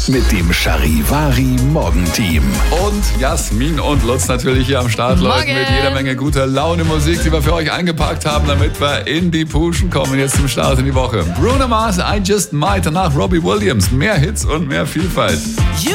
mit dem Charivari Morgenteam. Und Jasmin und Lutz natürlich hier am Start, Leute, mit jeder Menge guter Laune Musik, die wir für euch eingepackt haben, damit wir in die Puschen kommen. Jetzt zum Start in die Woche. Bruno Mars, I Just Might, danach Robbie Williams. Mehr Hits und mehr Vielfalt.